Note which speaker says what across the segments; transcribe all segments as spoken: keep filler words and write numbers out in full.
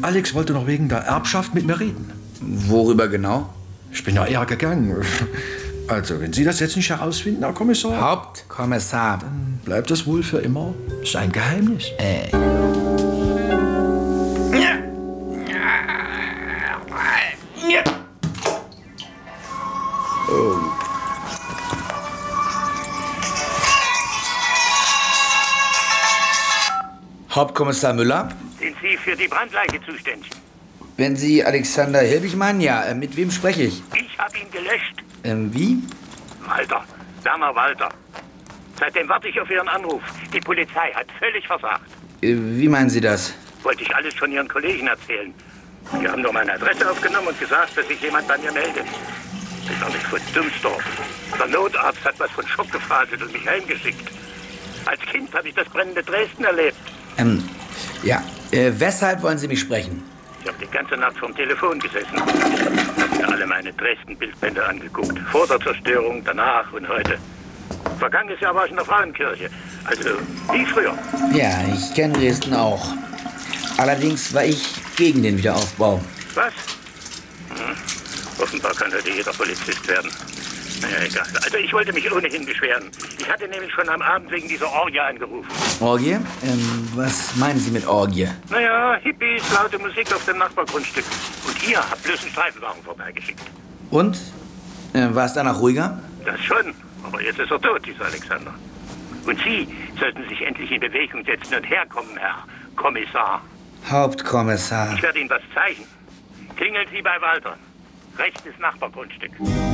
Speaker 1: Alex wollte noch wegen der Erbschaft mit mir reden.
Speaker 2: Worüber genau?
Speaker 1: Ich bin ja eher gegangen. Also, wenn Sie das jetzt nicht herausfinden, Herr Kommissar...
Speaker 2: Hauptkommissar.
Speaker 1: Dann bleibt das wohl für immer sein Geheimnis.
Speaker 2: Äh. Oh. Hauptkommissar Müller?
Speaker 3: Sind Sie für die Brandleiche zuständig?
Speaker 2: Wenn Sie Alexander Helbig meinen, ja. Äh, mit wem spreche ich?
Speaker 3: Ich habe ihn gelöscht.
Speaker 2: Ähm, wie?
Speaker 3: Walter, Werner Walter. Seitdem warte ich auf Ihren Anruf. Die Polizei hat völlig versagt.
Speaker 2: Äh, wie meinen Sie das?
Speaker 3: Wollte ich alles von Ihren Kollegen erzählen. Die haben nur meine Adresse aufgenommen und gesagt, dass sich jemand bei mir meldet. Ich war nicht von Dumsdorf. Der Notarzt hat was von Schock gefaselt und mich heimgeschickt. Als Kind habe ich das brennende Dresden erlebt.
Speaker 2: Ähm, ja. Äh, weshalb wollen Sie mich sprechen?
Speaker 3: Ich habe die ganze Nacht vom Telefon gesessen. Habe mir alle meine Dresden-Bildbände angeguckt. Vor der Zerstörung, danach und heute. Vergangenes Jahr war ich in der Frauenkirche. Also wie früher.
Speaker 2: Ja, ich kenne Dresden auch. Allerdings war ich gegen den Wiederaufbau.
Speaker 3: Was? Hm. Offenbar kann heute jeder Polizist werden. Naja, egal. Also ich wollte mich ohnehin beschweren. Ich hatte nämlich schon am Abend wegen dieser Orgie angerufen.
Speaker 2: Orgie? Ähm, was meinen Sie mit Orgie?
Speaker 3: Naja, Hippies, laute Musik auf dem Nachbargrundstück. Und ihr habt bloß einen Streifenwagen vorbeigeschickt.
Speaker 2: Und? Äh, war es danach ruhiger?
Speaker 3: Das schon. Aber jetzt ist er tot, dieser Alexander. Und Sie sollten sich endlich in Bewegung setzen und herkommen, Herr Kommissar.
Speaker 2: Hauptkommissar.
Speaker 3: Ich werde Ihnen was zeigen. Klingeln Sie bei Walter. Rechtes Nachbargrundstück.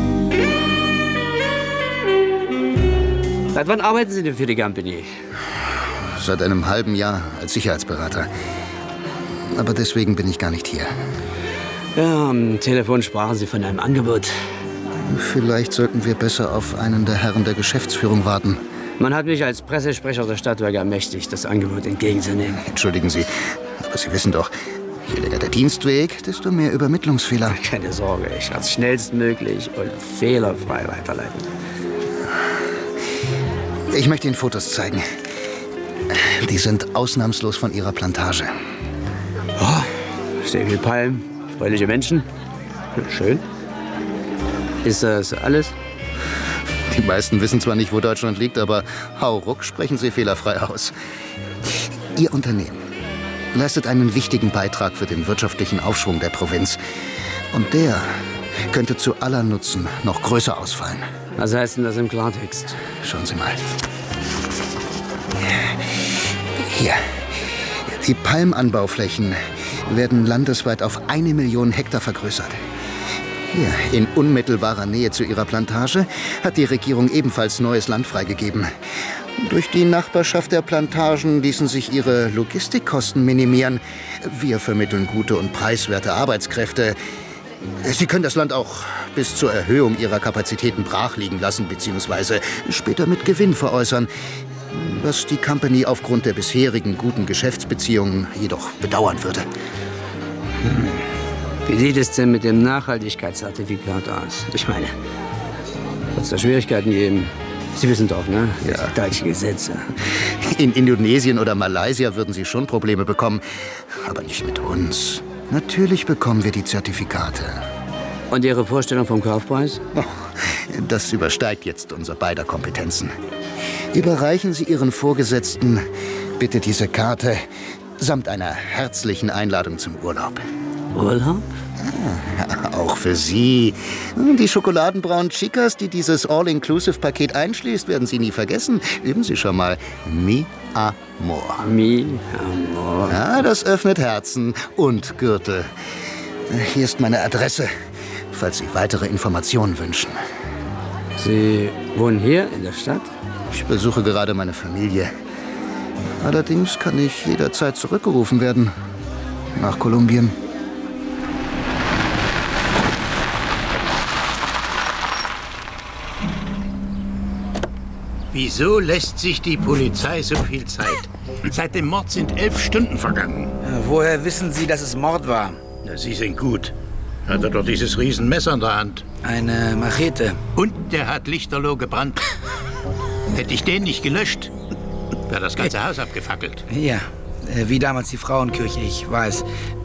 Speaker 4: Seit wann arbeiten Sie denn für die Company?
Speaker 5: Seit einem halben Jahr als Sicherheitsberater. Aber deswegen bin ich gar nicht hier.
Speaker 4: Ja, am Telefon sprachen Sie von einem Angebot.
Speaker 5: Vielleicht sollten wir besser auf einen der Herren der Geschäftsführung warten.
Speaker 4: Man hat mich als Pressesprecher der Stadtwerke ermächtigt, das Angebot entgegenzunehmen.
Speaker 5: Entschuldigen Sie, aber Sie wissen doch, je länger der Dienstweg, desto mehr Übermittlungsfehler.
Speaker 4: Keine Sorge, ich werde es schnellstmöglich und fehlerfrei weiterleiten.
Speaker 5: Ich möchte Ihnen Fotos zeigen. Die sind ausnahmslos von Ihrer Plantage.
Speaker 4: Oh, sehr viel Palmen, freundliche Menschen. Schön. Ist das alles?
Speaker 5: Die meisten wissen zwar nicht, wo Deutschland liegt, aber hauruck sprechen sie fehlerfrei aus. Ihr Unternehmen leistet einen wichtigen Beitrag für den wirtschaftlichen Aufschwung der Provinz. Und der könnte zu aller Nutzen noch größer ausfallen.
Speaker 4: Was heißt denn das im Klartext?
Speaker 5: Schauen Sie mal. Hier. Die Palmanbauflächen werden landesweit auf eine Million Hektar vergrößert. Hier, in unmittelbarer Nähe zu ihrer Plantage, hat die Regierung ebenfalls neues Land freigegeben. Durch die Nachbarschaft der Plantagen ließen sich ihre Logistikkosten minimieren. Wir vermitteln gute und preiswerte Arbeitskräfte. Sie können das Land auch bis zur Erhöhung ihrer Kapazitäten brach liegen lassen, beziehungsweise später mit Gewinn veräußern, was die Company aufgrund der bisherigen guten Geschäftsbeziehungen jedoch bedauern würde.
Speaker 4: Hm. Wie sieht es denn mit dem Nachhaltigkeitszertifikat aus? Ich meine, wird es da Schwierigkeiten geben? Sie wissen doch, ne? Ja. Deutsche Gesetze.
Speaker 5: In Indonesien oder Malaysia würden Sie schon Probleme bekommen, aber nicht mit uns. Natürlich bekommen wir die Zertifikate.
Speaker 4: Und Ihre Vorstellung vom Kaufpreis?
Speaker 5: Oh, das übersteigt jetzt unser beider Kompetenzen. Überreichen Sie Ihren Vorgesetzten bitte diese Karte samt einer herzlichen Einladung zum Urlaub.
Speaker 4: Urlaub?
Speaker 5: Ja, auch für Sie. Die schokoladenbraunen Chicas, die dieses All-Inclusive-Paket einschließt, werden Sie nie vergessen. Üben Sie schon mal. Mi amor.
Speaker 4: Mi amor.
Speaker 5: Ja, das öffnet Herzen und Gürtel. Hier ist meine Adresse, falls Sie weitere Informationen wünschen.
Speaker 4: Sie wohnen hier in der Stadt?
Speaker 5: Ich besuche gerade meine Familie. Allerdings kann ich jederzeit zurückgerufen werden. Nach Kolumbien.
Speaker 6: Wieso lässt sich die Polizei so viel Zeit? Seit dem Mord sind elf Stunden vergangen.
Speaker 2: Ja, woher wissen Sie, dass es Mord war?
Speaker 6: Na, Sie sind gut. Hat er doch dieses Riesenmesser in der Hand.
Speaker 2: Eine Machete.
Speaker 6: Und der hat lichterloh gebrannt. Hätte ich den nicht gelöscht, wäre das ganze Haus abgefackelt.
Speaker 2: Ja, wie damals die Frauenkirche, ich weiß.